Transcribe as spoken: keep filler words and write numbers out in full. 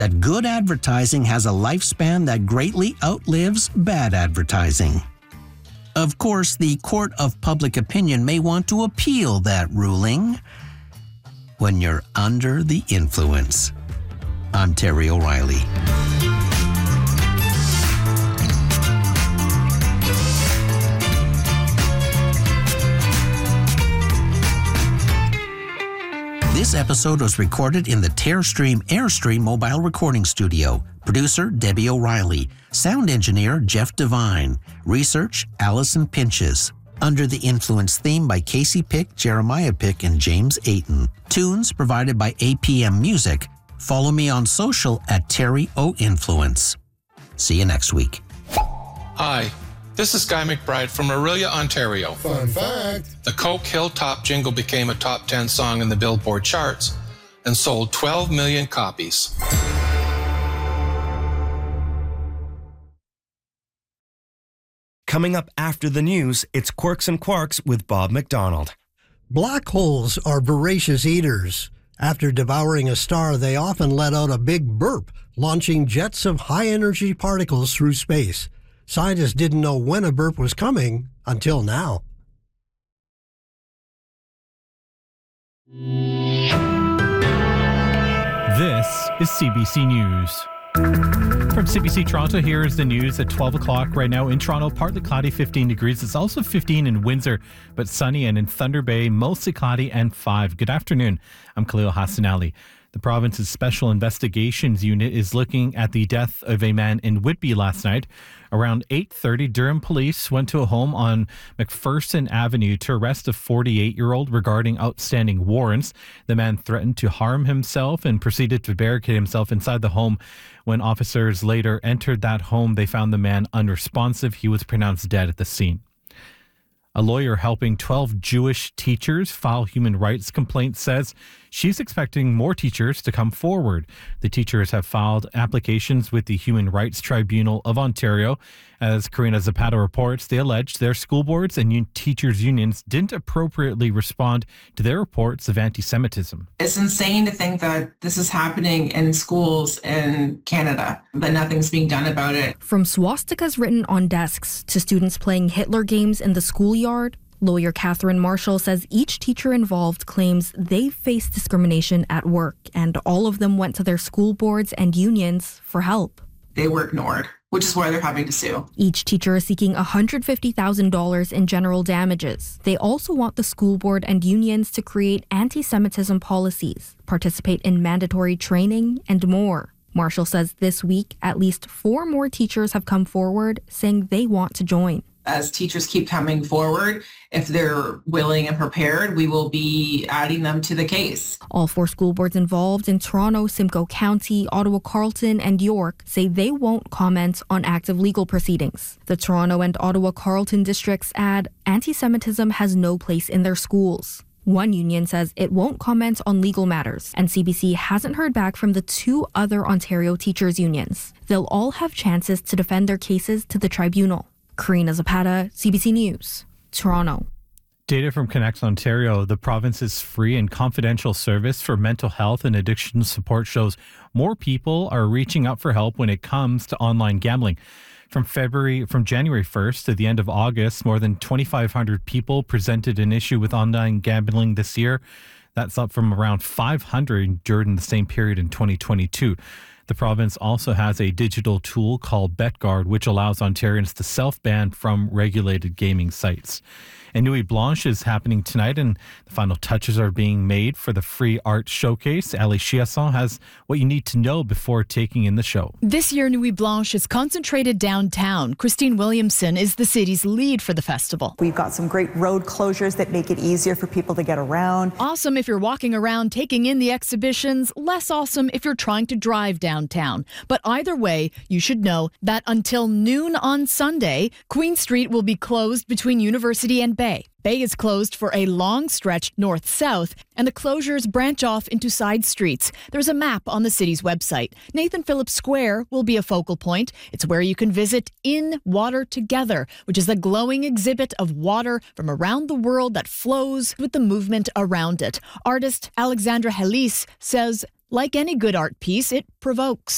that good advertising has a lifespan that greatly outlives bad advertising. Of course, the court of public opinion may want to appeal that ruling when you're under the influence. I'm Terry O'Reilly. This episode was recorded in the Tearstream Airstream mobile recording studio. Producer Debbie O'Reilly. Sound engineer Jeff Devine. Research Allison Pinches. Under the Influence theme by Casey Pick, Jeremiah Pick, and James Ayton. Tunes provided by A P M Music. Follow me on social at Terry O Influence. See you next week. Hi, this is Guy McBride from Orillia, Ontario. Fun fact. The Coke Hilltop jingle became a top ten song in the Billboard charts and sold twelve million copies. Coming up after the news, it's Quirks and Quarks with Bob McDonald. Black holes are voracious eaters. After devouring a star, they often let out a big burp, launching jets of high-energy particles through space. Scientists didn't know when a burp was coming until now. This is C B C News. From C B C Toronto, here is the news at twelve o'clock right now. In Toronto, partly cloudy, fifteen degrees. It's also fifteen in Windsor, but sunny, and in Thunder Bay, mostly cloudy and five. Good afternoon. I'm Khalil Hassan Ali. The province's Special Investigations Unit is looking at the death of a man in Whitby last night. Around eight thirty, Durham police went to a home on McPherson Avenue to arrest a forty-eight-year-old regarding outstanding warrants. The man threatened to harm himself and proceeded to barricade himself inside the home. When officers later entered that home, they found the man unresponsive. He was pronounced dead at the scene. A lawyer helping twelve Jewish teachers file human rights complaints says she's expecting more teachers to come forward. The teachers have filed applications with the Human Rights Tribunal of Ontario. As Karina Zapata reports, they allege their school boards and un- teachers' unions didn't appropriately respond to their reports of anti-Semitism. It's insane to think that this is happening in schools in Canada, but nothing's being done about it. From swastikas written on desks to students playing Hitler games in the schoolyard, lawyer Catherine Marshall says each teacher involved claims they faced discrimination at work, and all of them went to their school boards and unions for help. They were ignored, which is why they're having to sue. Each teacher is seeking one hundred fifty thousand dollars in general damages. They also want the school board and unions to create anti-Semitism policies, participate in mandatory training, and more. Marshall says this week, at least four more teachers have come forward saying they want to join. As teachers keep coming forward, if they're willing and prepared, we will be adding them to the case. All four school boards involved in Toronto, Simcoe County, Ottawa Carleton, and York say they won't comment on active legal proceedings. The Toronto and Ottawa Carleton districts add anti-Semitism has no place in their schools. One union says it won't comment on legal matters, and C B C hasn't heard back from the two other Ontario teachers' unions. They'll all have chances to defend their cases to the tribunal. Karina Zapata, C B C News, Toronto. Data from Connect Ontario, the province's free and confidential service for mental health and addiction support, shows more people are reaching out for help when it comes to online gambling. From February, from January first to the end of August, more than twenty-five hundred people presented an issue with online gambling this year. That's up from around five hundred during the same period in twenty twenty-two. The province also has a digital tool called BetGuard, which allows Ontarians to self-ban from regulated gaming sites. And Nuit Blanche is happening tonight, and the final touches are being made for the free art showcase. Ali Chiasson has what you need to know before taking in the show. This year, Nuit Blanche is concentrated downtown. Christine Williamson is the city's lead for the festival. We've got some great road closures that make it easier for people to get around. Awesome if you're walking around taking in the exhibitions, less awesome if you're trying to drive downtown. But either way, you should know that until noon on Sunday, Queen Street will be closed between University and Bay. Bay is closed for a long stretch north-south, and the closures branch off into side streets. There's a map on the city's website. Nathan Phillips Square will be a focal point. It's where you can visit In Water Together, which is a glowing exhibit of water from around the world that flows with the movement around it. Artist Alexandra Helis says, like any good art piece, it provokes.